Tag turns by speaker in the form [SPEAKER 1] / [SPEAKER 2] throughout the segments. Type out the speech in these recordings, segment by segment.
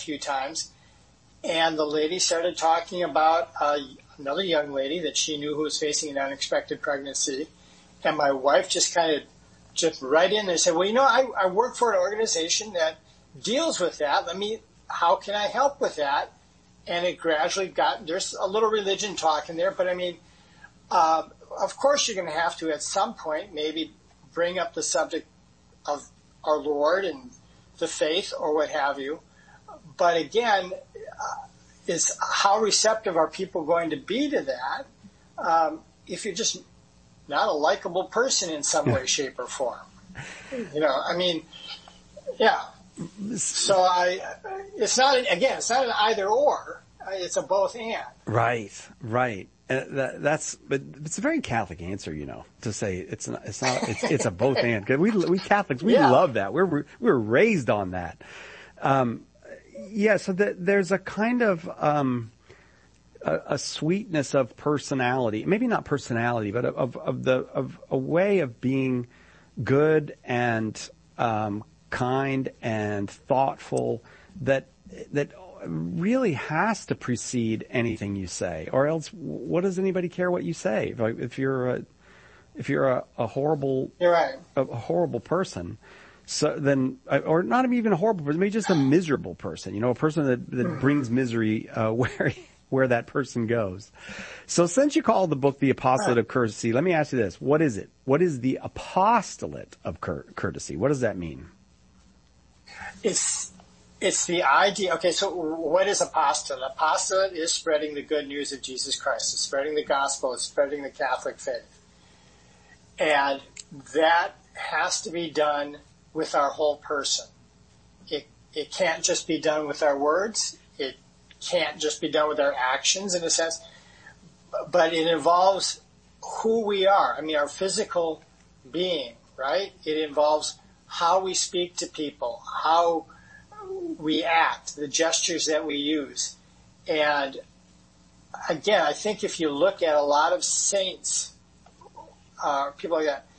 [SPEAKER 1] few times, and the lady started talking about another young lady that she knew who was facing an unexpected pregnancy. And my wife just kind of jumped right in and said, well, I work for an organization that deals with that. How can I help with that? And it gradually there's a little religion talk in there, but of course you're going to have to at some point maybe bring up the subject of our Lord and the faith or what have you. But again, is how receptive are people going to be to that if you're just not a likable person in some way, shape, or form? Yeah. So it's not an either or. It's a both and.
[SPEAKER 2] Right. But it's a very Catholic answer, to say it's a both and. Cause we Catholics, we love that. We're raised on that. So there's a kind of, a sweetness of personality, maybe not personality, but of a way of being good and, kind and thoughtful that really has to precede anything you say, or else what does anybody care what you say? If you're a horrible,
[SPEAKER 1] you're right.
[SPEAKER 2] a horrible person, so then, or not even a horrible person, maybe just a miserable person, a person that brings misery, where that person goes. So since you call the book The Apostolate of Courtesy, let me ask you this. What is it? What is the apostolate of courtesy? What does that mean?
[SPEAKER 1] It's the idea. Okay, so what is apostolate? Apostolate is spreading the good news of Jesus Christ. It's spreading the gospel. It's spreading the Catholic faith. And that has to be done with our whole person. It can't just be done with our words. It can't just be done with our actions in a sense. But it involves who we are. Our physical being, right? It involves how we speak to people, how we act, the gestures that we use. And again, I think if you look at a lot of saints, people like that,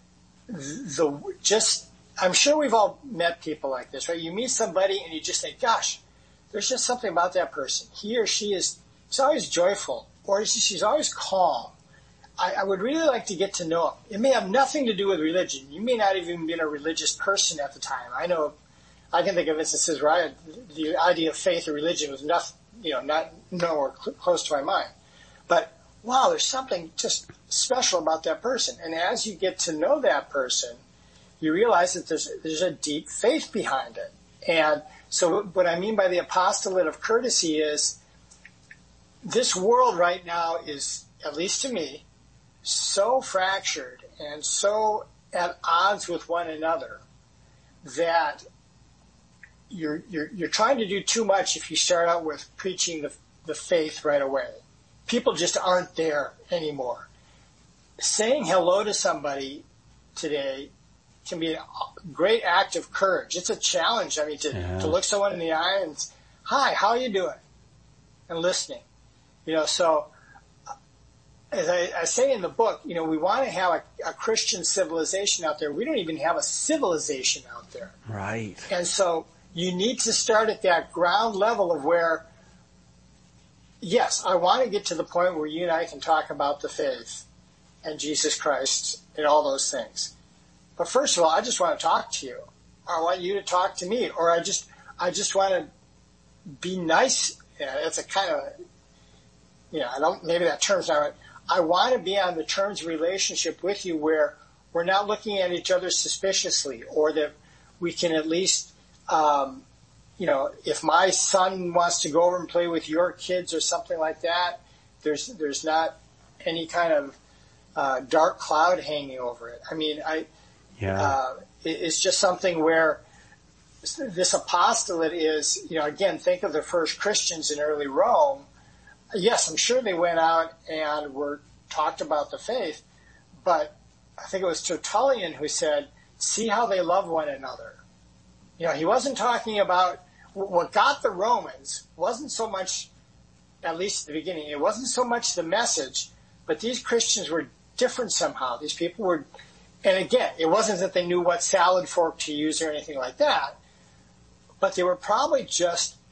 [SPEAKER 1] I'm sure we've all met people like this, right? You meet somebody and you just think, gosh, there's just something about that person. He or she is always joyful, or she's always calm. I would really like to get to know him. It may have nothing to do with religion. You may not even be a religious person at the time. I can think of instances where the idea of faith or religion was not nowhere close to my mind. But wow, there's something just special about that person. And as you get to know that person, you realize that there's a deep faith behind it. And so what I mean by the apostolate of courtesy is this world right now is, at least to me, so fractured and so at odds with one another that you're trying to do too much if you start out with preaching the faith right away. People just aren't there anymore. Saying hello to somebody today can be a great act of courage. It's a challenge. To look someone in the eye and, hi, how are you doing? And listening. So as I say in the book, we want to have a Christian civilization out there. We don't even have a civilization out there.
[SPEAKER 2] Right.
[SPEAKER 1] And so you need to start at that ground level of where, yes, I want to get to the point where you and I can talk about the faith and Jesus Christ and all those things. But first of all, I just want to talk to you. I want you to talk to me. Or I just want to be nice. It's a kind of, maybe that term's not right. I want to be on the terms of relationship with you where we're not looking at each other suspiciously, or that we can at least, if my son wants to go over and play with your kids or something like that, there's not any kind of dark cloud hanging over it. It's just something where this apostolate is, again, think of the first Christians in early Rome. Yes, I'm sure they went out and talked about the faith, but I think it was Tertullian who said, see how they love one another. He wasn't talking about what got the Romans wasn't so much, at least at the beginning, it wasn't so much the message, but these Christians were different somehow. These people were, and again, it wasn't that they knew what salad fork to use or anything like that, but they were probably just